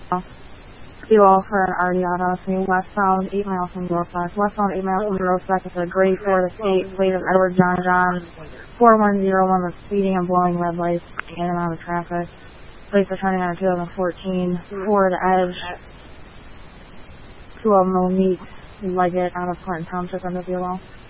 Fuel for an RD auto, swing westbound 8 miles from Grovebeck. Westbound 8 miles from Grovebeck is a gray Ford Escape, plate of Edward John 4101 with speeding and blowing red lights in and out of traffic. Plates are turning on a 2014 Ford Edge. Two of them will meet Leggett out of Clinton Township under the